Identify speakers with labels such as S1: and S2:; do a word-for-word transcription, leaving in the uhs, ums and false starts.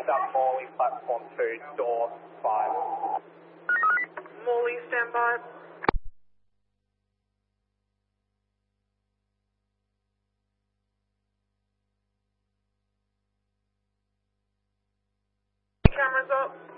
S1: stand up Morley, platform two, door five.
S2: Morley, stand by. Cameras up.